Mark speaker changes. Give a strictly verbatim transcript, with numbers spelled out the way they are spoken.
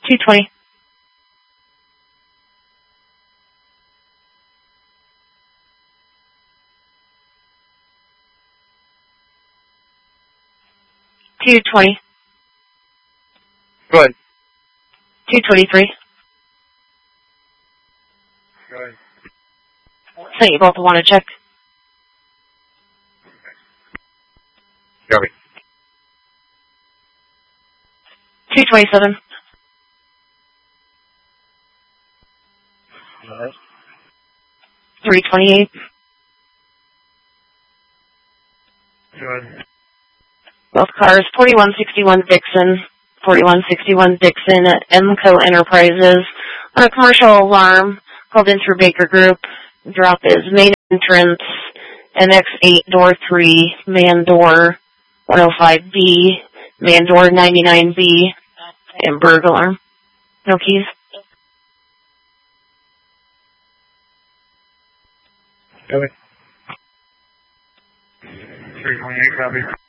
Speaker 1: two twenty. two twenty.
Speaker 2: Go ahead.
Speaker 1: two twenty-three.
Speaker 2: Go ahead.
Speaker 1: So you both want to check?
Speaker 2: Copy.
Speaker 1: two twenty-seven.
Speaker 2: Go ahead.
Speaker 1: three twenty-eight.
Speaker 2: Go ahead.
Speaker 1: Both cars, forty-one sixty-one Dixon, forty-one sixty-one Dixon at Emco Enterprises. On a commercial alarm called in through Baker Group. Drop is main entrance, N X eight, door three, man door one oh five B, man door ninety-nine B, and burglar alarm. No keys.
Speaker 2: Go ahead. three twenty-eight, copy.